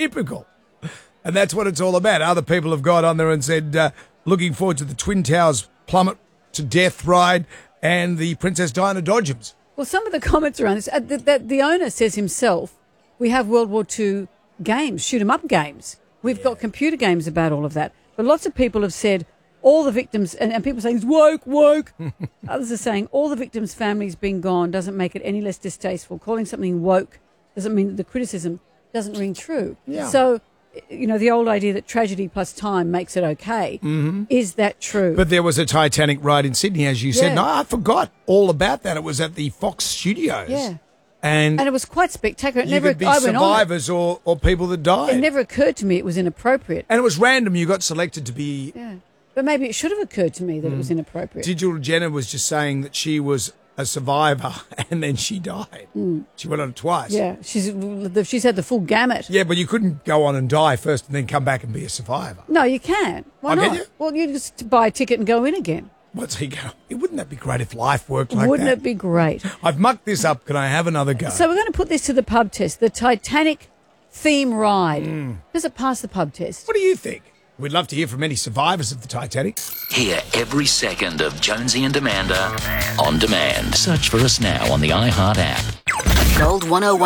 Typical. And that's what it's all about. Other people have got on there and said, looking forward to the Twin Towers plummet to death ride and the Princess Diana Dodgems. Well, some of the comments around this, the owner says himself, we have World War II games, shoot-'em-up games. We've got computer games about all of that. But lots of people have said all the victims, and people saying, it's woke. Others are saying all the victims' families being gone doesn't make it any less distasteful. Calling something woke doesn't mean that the criticism doesn't ring true. Yeah. So, the old idea that tragedy plus time makes it okay, is that true? But there was a Titanic ride in Sydney, as you said. Yeah. No, I forgot all about that. It was at the Fox Studios. Yeah. And it was quite spectacular. you could be survivors or people that died. It never occurred to me it was inappropriate. And it was random. You got selected to be... Yeah. But maybe it should have occurred to me that it was inappropriate. Digital Jenna was just saying that she was a survivor and then she died. She went on it twice. Yeah, she's had the full gamut. Yeah, but you couldn't go on and die first and then come back and be a survivor. No, you can. Why not? Can you? Well, you just buy a ticket and go in again. What's he going? Wouldn't that be great if life worked like Wouldn't that? it be great? I've mucked this up. Can I have another go? So we're going to put this to the pub test, the Titanic theme ride. Does it pass the pub test? What do you think? We'd love to hear from any survivors of the Titanic. Hear every second of Jonesy and Amanda on demand. Search for us now on the iHeart app. Gold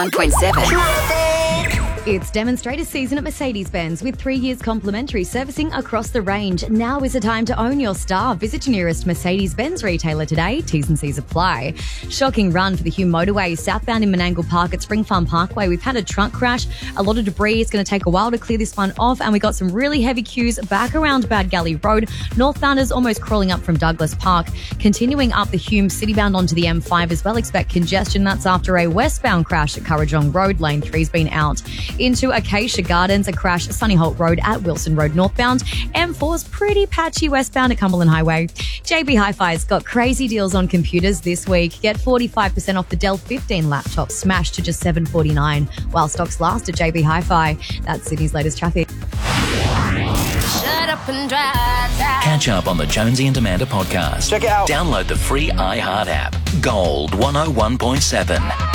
101.7. It's demonstrator season at Mercedes-Benz with 3 years complimentary servicing across the range. Now is the time to own your star. Visit your nearest Mercedes-Benz retailer today. T's and C's apply. Shocking run for the Hume Motorway southbound in Menangle Park at Spring Farm Parkway. We've had a trunk crash, a lot of debris. It's going to take a while to clear this one off, and we got some really heavy queues back around Bad Galley Road. Northbounders almost crawling up from Douglas Park. Continuing up the Hume citybound onto the M5 as well. Expect congestion. That's after a westbound crash at Currajong Road. Lane 3's been out. Into Acacia Gardens, a crash at Sunny Holt Road at Wilson Road northbound. M4's pretty patchy westbound at Cumberland Highway. JB Hi-Fi's got crazy deals on computers this week. Get 45% off the Dell 15 laptop, smashed to just $749 while stocks last at JB Hi-Fi. That's Sydney's latest traffic. Shut up and drive. Catch up on the Jonesy and Amanda podcast. Check it out. Download the free iHeart app. Gold 101.7.